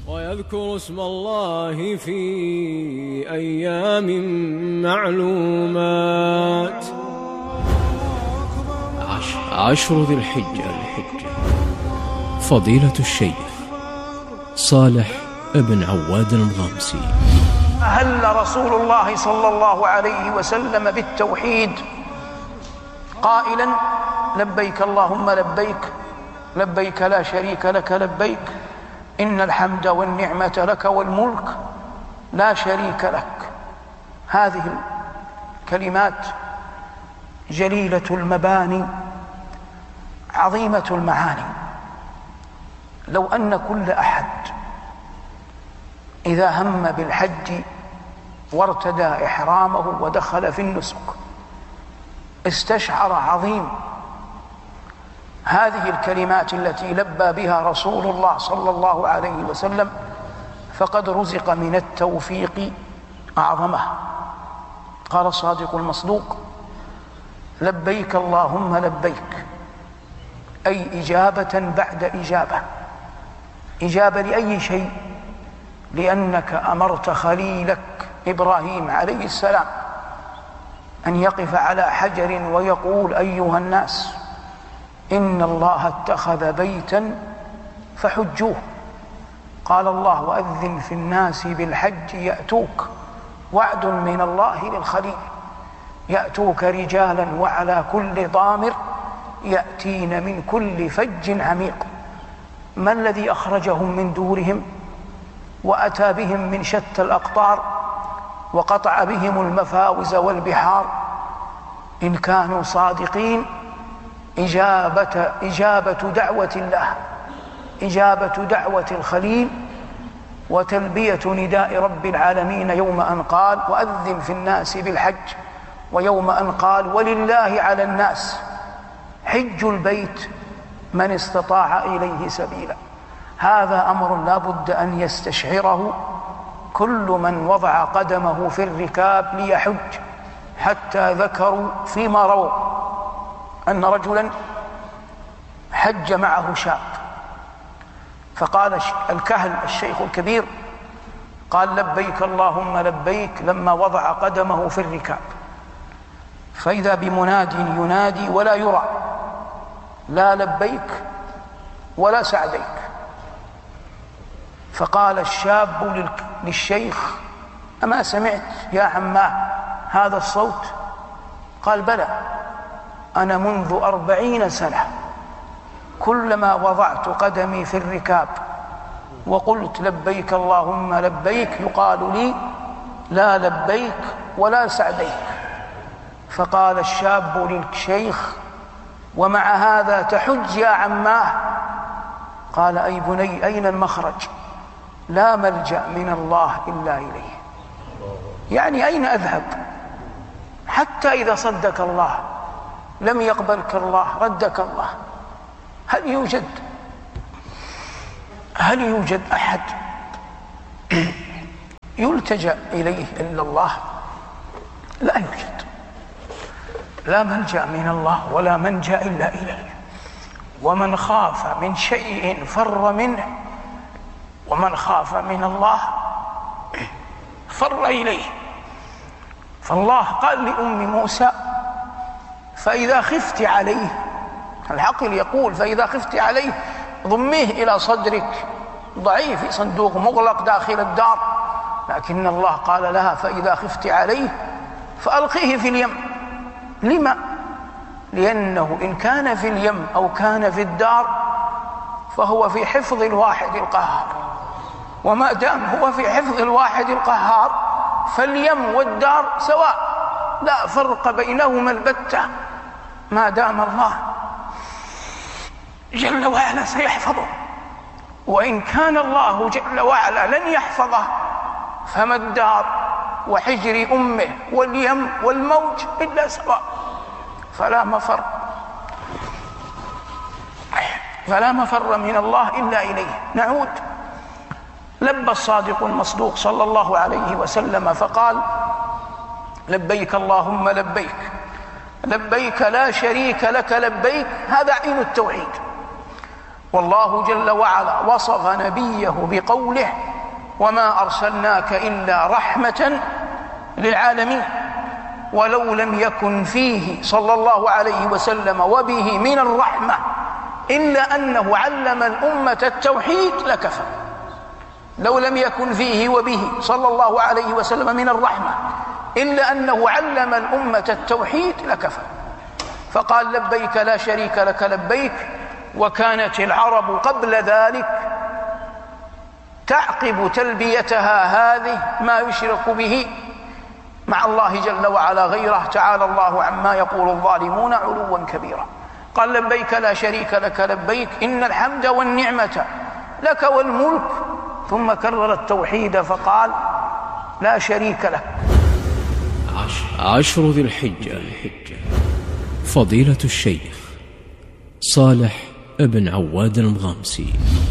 ويذكر اسم الله في أيام معلومات. 10 ذي الحجة. فضيلة الشيخ صالح بن عواد الغامسي. أهل رسول الله صلى الله عليه وسلم بالتوحيد قائلا: لبيك اللهم لبيك، لبيك لا شريك لك لبيك، إن الحمد والنعمة لك والملك لا شريك لك. هذه الكلمات جليلة المباني عظيمة المعاني. لو أن كل أحد إذا هم بالحج وارتدى إحرامه ودخل في النسك استشعر عظيم هذه الكلمات التي لبى بها رسول الله صلى الله عليه وسلم، فقد رزق من التوفيق أعظمه. قال الصادق المصدوق: لبيك اللهم لبيك، أي إجابة بعد إجابة. إجابة لأي شيء؟ لأنك أمرت خليلك إبراهيم عليه السلام أن يقف على حجر ويقول: أيها الناس، إن الله اتخذ بيتا فحجوه. قال الله: وأذن في الناس بالحج يأتوك، وعد من الله للخليل، يأتوك رجالا وعلى كل ضامر يأتين من كل فج عميق. ما الذي أخرجهم من دورهم وأتى بهم من شتى الأقطار وقطع بهم المفاوز والبحار؟ إن كانوا صادقين إجابة دعوة الله، إجابة دعوة الخليل، وتلبية نداء رب العالمين يوم أن قال: وأذن في الناس بالحج، ويوم أن قال: ولله على الناس حج البيت من استطاع إليه سبيلا. هذا أمر لا بد أن يستشعره كل من وضع قدمه في الركاب ليحج، حتى ذكروا فيما رووا أن رجلا حج معه شاب، فقال الكهل الشيخ الكبير قال: لبيك اللهم لبيك، لما وضع قدمه في الركاب، فإذا بمناد ينادي ولا يرى، لا لبيك ولا سعديك. فقال الشاب للشيخ: أما سمعت يا عماه هذا الصوت؟ قال: بلى، أنا منذ 40 سنة كلما وضعت قدمي في الركاب وقلت لبيك اللهم لبيك يقال لي: لا لبيك ولا سعديك. فقال الشاب للشيخ: ومع هذا تحج يا عماه؟ قال: أي بني، أين المخرج؟ لا ملجأ من الله إلا إليه. يعني أين أذهب؟ حتى إذا صدك الله لم يقبلك الله، ردك الله. هل يوجد أحد يلتجأ إليه إلا الله؟ لا يوجد. لا ملجأ من الله ولا منجأ إلا إليه. ومن خاف من شيء فر منه، ومن خاف من الله فر إليه. فالله قال لأم موسى: فإذا خفت عليه، العقل يقول: فإذا خفت عليه ضميه إلى صدرك، ضعيف في صندوق مغلق داخل الدار. لكن الله قال لها: فإذا خفت عليه فألقيه في اليم. لما؟ لأنه إن كان في اليم أو كان في الدار فهو في حفظ الواحد القهار، وما دام هو في حفظ الواحد القهار فاليم والدار سواء، لا فرق بينهما البتة، ما دام الله جل وعلا سيحفظه. وإن كان الله جل وعلا لن يحفظه فما الدار وحجر أمه واليم والموج إلا سواء، فلا مفر من الله إلا إليه. نعود. لبى الصادق المصدوق صلى الله عليه وسلم فقال: لبيك اللهم لبيك، لبيك لا شريك لك لبيك. هذا عين التوحيد. والله جل وعلا وصف نبيه بقوله: وما أرسلناك إلا رحمة للعالمين. ولو لم يكن فيه صلى الله عليه وسلم وبه من الرحمة إلا أنه علم الأمة التوحيد لكفى. لو لم يكن فيه وبه صلى الله عليه وسلم من الرحمة إلا أنه علم الأمة التوحيد لكفى. فقال: لبيك لا شريك لك لبيك. وكانت العرب قبل ذلك تعقب تلبيتها هذه ما يشرك به مع الله جل وعلا غيره، تعالى الله عما يقول الظالمون علوا كبيرا. قال: لبيك لا شريك لك لبيك إن الحمد والنعمة لك والملك. ثم كرر التوحيد فقال: لا شريك لك. عشر ذي الحجة. فضيلة الشيخ صالح بن عواد المغامسي.